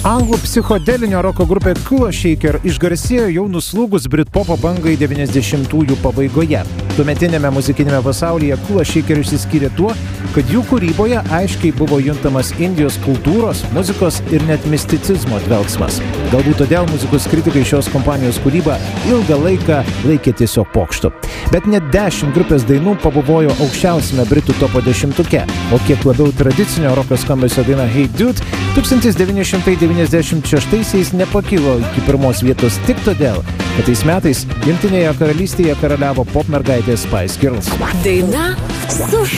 Anglų psichodelinio roko grupė Kula Shaker išgarsėjo jau nuslūgus Britpopo bangai 90-ųjų pabaigoje. Tuometinėme muzikinėme pasaulyje Kula Shaker išsiskyrė tuo, kad jų kūryboje aiškiai buvo juntamas Indijos kultūros, muzikos ir net misticizmo dvelksmas. Galbūt todėl muzikos kritikai šios kompanijos kūrybą ilgą laiką laikė tiesiog pokštu. Bet net 10 grupės dainų pabuvojo aukščiausiame Britų topo 10-uke, o kiek labiau tradicinio roko skambesio daina Hey Dude 1996-aisiais nepakilo iki pirmos vietos tik todėl, kad tais metais Jungtinėje karalystėje karaliavo pop mergaitė Spice Girls. Daina su